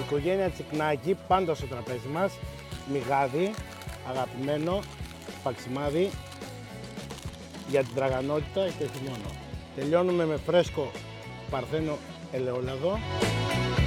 Οικογένεια Τσικνάκη, πάντα στο τραπέζι μας. Μυγάδι, αγαπημένο, παξιμάδι, για την τραγανότητα και όχι μόνο. Τελειώνουμε με φρέσκο παρθένο ελαιόλαδο.